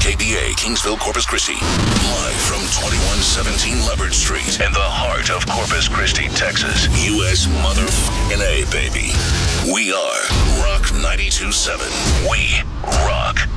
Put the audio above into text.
KBA, Kingsville, Corpus Christi. Live from 2117 Leopard Street in the heart of Corpus Christi, Texas. U.S. motherfucking A, baby. We are Rock 92.7. We rock.